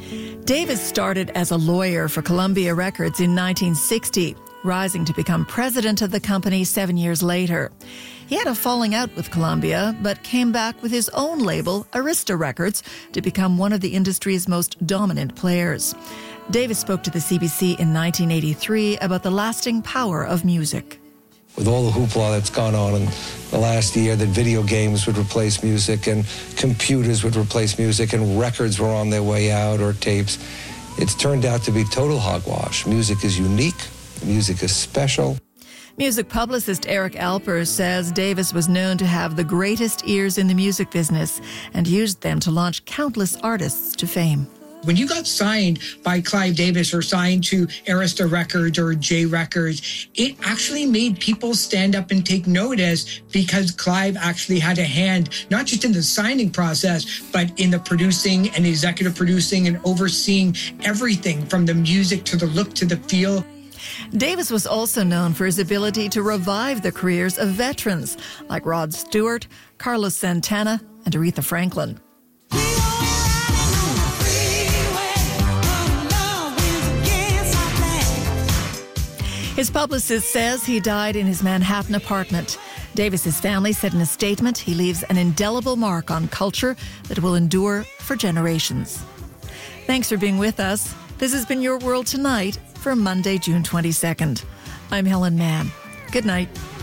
Davis started as a lawyer for Columbia Records in 1960, rising to become president of the company 7 years later. He had a falling out with Columbia, but came back with his own label, Arista Records, to become one of the industry's most dominant players. Davis spoke to the CBC in 1983 about the lasting power of music. With all the hoopla that's gone on in the last year, that video games would replace music and computers would replace music and records were on their way out or tapes, it's turned out to be total hogwash. Music is unique. Music is special. Music publicist Eric Alper says Davis was known to have the greatest ears in the music business and used them to launch countless artists to fame. When you got signed by Clive Davis or signed to Arista Records or J Records, it actually made people stand up and take notice because Clive actually had a hand, not just in the signing process, but in the producing and executive producing and overseeing everything from the music to the look to the feel. Davis was also known for his ability to revive the careers of veterans like Rod Stewart, Carlos Santana, and Aretha Franklin. His publicist says he died in his Manhattan apartment. Davis's family said in a statement he leaves an indelible mark on culture that will endure for generations. Thanks for being with us. This has been Your World Tonight for Monday, June 22nd. I'm Helen Mann. Good night.